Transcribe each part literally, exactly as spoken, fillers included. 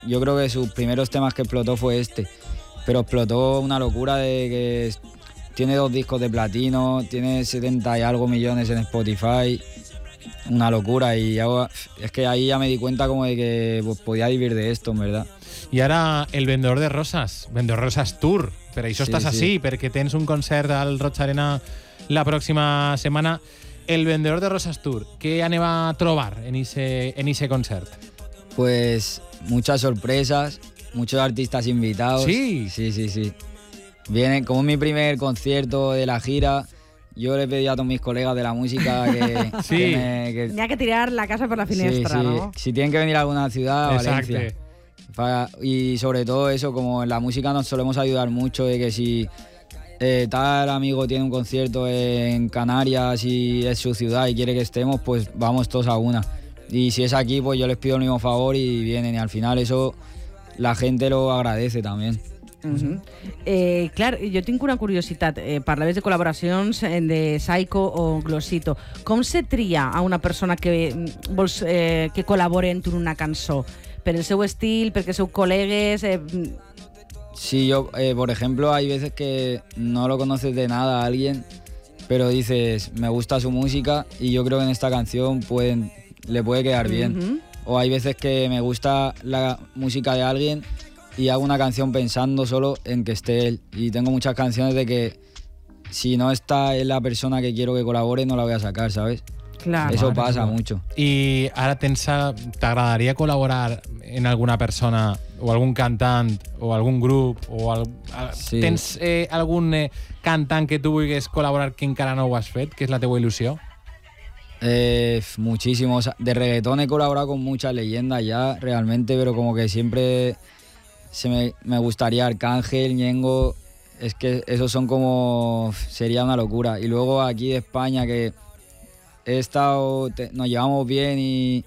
yo creo que sus primeros temas que explotó fue este, pero explotó una locura de que tiene dos discos de platino, tiene setenta y algo millones en Spotify, una locura, y ya, es que ahí ya me di cuenta como de que pues, podía vivir de esto, en verdad. I ara el Vendedor de Roses, Vendedor de Roses Tour. Per això Sí, estàs sí. així, perquè tens un concert al Roig Arena la pròxima setmana. El Vendedor de Roses Tour, què anem a trobar en ese, en ese concert? Pues muchas sorpresas, muchos artistas invitados. Sí. Sí, sí, sí. Vienen, como es mi primer concierto de la gira, yo le pedí a todos mis colegas de la música que... Sí. que me- que- Tenía que tirar la casa por la sí, finestra, sí. ¿no? Si tienen que venir a alguna ciudad, a Exacte. Valencia. Para- y sobre todo eso, como en la música nos solemos ayudar mucho, de que si eh, tal amigo tiene un concierto en Canarias y es su ciudad y quiere que estemos, pues vamos todos a una. Y si es aquí, pues yo les pido el mismo favor y vienen, y al final eso la gente lo agradece también. Uh-huh. Eh, clar, jo tinc una curiositat. Eh, parlaves de col·laboracions eh, de Saiko o Glosito. Com se tria a una persona que mm, vols eh, que col·labore en tu en una cançó? Per el seu estil, perquè sou col·legues... Eh, Sí, yo, eh, por ejemplo, hay veces que no lo conoces de nada a alguien, pero dices, me gusta su música y yo creo que en esta canción pueden, le puede quedar bien. uh-huh. O hay veces que me gusta la música de alguien y hago una canción pensando solo en que esté él. Y tengo muchas canciones de que si no está él la persona que quiero que colabore, no la voy a sacar, ¿sabes? Clar. Eso Mare pasa meva. mucho. I ara tens, t'agradaria col·laborar en alguna persona o algun cantant o algun grup o al, a, Sí. tens eh, algun eh, cantant que tu vulguis col·laborar que encara no ho has fet, que és la teua il·lusió? Eh, muchísimo. O sea, de reggaetón he colaborado con muchas leyendas ya, realmente, pero como que siempre se me, me gustaría Arcángel, Ñengo. Es que esos son como... Sería una locura. Y luego aquí de España, que he estado... te- nos llevamos bien y...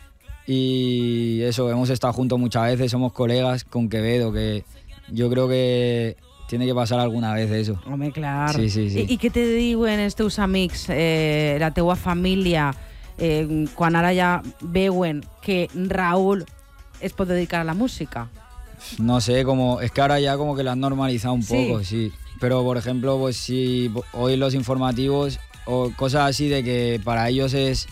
Y eso, hemos estado juntos muchas veces, somos colegas con Quevedo, que yo creo que tiene que pasar alguna vez eso. Home, clar. Sí, sí, sí. I, I què te diuen els teus amics, eh, la teua família, eh, quan ara ja veuen que Raúl es pot dedicar a la música? No sé, como es que ahora ya como que lo han normalizado un Sí. poco, sí. Pero por ejemplo, pues si hoy los informativos o cosas así de que para ellos es,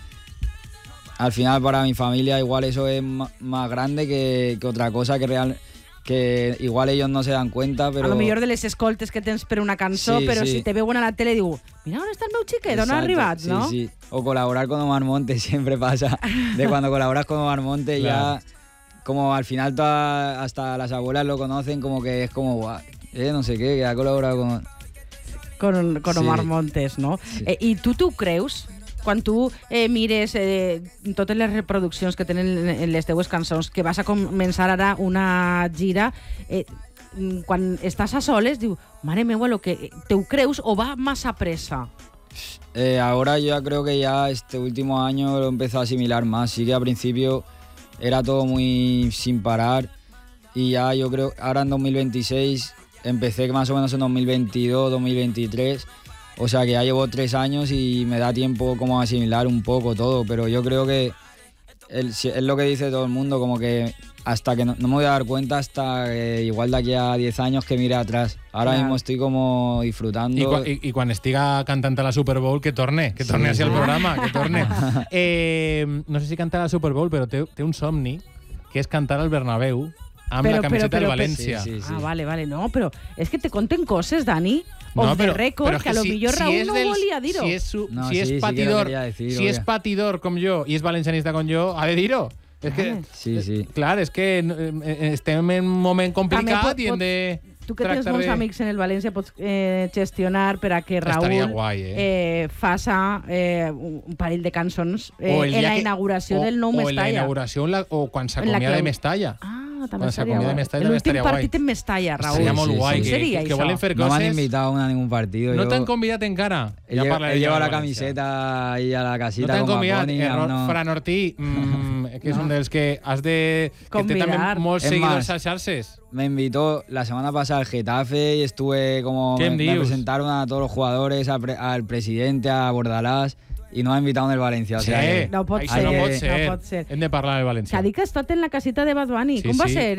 al final para mi familia igual eso es ma- más grande que, que otra cosa que real, que igual ellos no se dan cuenta, pero... A lo millor de les escoltes que tens per una cançó, Sí, però sí. si te veuen a la tele diu, mira on està el meu xiquet, on ha Exacto, arribat, sí, no? Sí, o colaborar con Omar Montes siempre pasa. De cuando colaboras con Omar Montes Claro. ya, como al final toda- hasta las abuelas lo conocen, como que es como, guau, eh, no sé qué, que ha colaborado con... Con, con Sí. Omar Montes, no? Sí. Eh, I tu t'ho creus? Quan tu eh, mires eh, totes les reproduccions que tenen en les teues cançons, que vas a començar ara una gira, eh, mm, quan estàs a soles, diu, mare meua, lo que te ho creus o va massa pressa? Eh, ahora yo ya creo que ya este último año lo empezó a asimilar más. Sí que al principio era todo muy sin parar y ya yo creo, ahora en dos mil veintiséis empecé más o menos en dos mil veintidós, dos mil veintitrés, o sea que ya llevo tres años y me da tiempo como a asimilar un poco todo, pero yo creo que el- si- es lo que dice todo el mundo, como que hasta que no, no me voy a dar cuenta hasta que igual de aquí a diez años que mire atrás. Ahora Claro. mismo estoy como disfrutando. I, quan, i, I quan estiga cantant a la Super Bowl, que torne, que torne Sí, així al sí. programa, que torne. Eh, no sé si cantarà a la Super Bowl, però té, té un somni, que és cantar al Bernabéu amb Però, la camiseta però, però, del València. Sí, sí, sí. Ah, vale, vale, no, però és que te conten coses, Dani, No, off the però- record, però és que a lo si- millor si Raúl és no dels- volia dir-ho. Si és, su, No, si sí, és sí que lo patidor, quería decir, si és obvio. patidor com jo i és valencianista com jo, ha de dir-ho. És que, Vale. Sí, sí. clar, és que eh, estem en un moment complicat pot- i hem pot- de Tu que tens tractar molts de... amics en el València pots eh, gestionar per a que Estaria Raúl guai, eh? eh, faça eh, un un parell de cançons eh, O el en dia la que- inauguració o- del nou O en la Mestalla. inauguració en la, o quan En la s'acomiada que- de Mestalla. Ah, també Quan estaria s'acomiada guai. de Mestalla també L'últim estaria guai. partit en Mestalla, Raúl. Seria molt Sí, guai sí, que, sí. seria que, que això? volen fer No me han coses. invitado a ningún partido. No yo- t'han convidat encara. He, Ja llevo- parlaré he jo llevado de la València. camiseta ahí a la No casita t'han con Bad convidat. Bunny, Eh, aún no. Fran Ortí, mm, que és un dels que has de... Que té Convidar. també molts És seguidors más, a xarxes. Me invitó la semana pasada al Getafe y estuve como... ¿Qué Me, me dius? presentaron a todos los jugadores, al, pre- al presidente, a Bordalás, y no me ha invitado en el Valencia. O sea Sí, que No pot això ser, no pot no ser. pot ser. Hem de parlar de València. S'ha dit que has estat en la casita de Bad Bunny. Sí, Com va sí. ser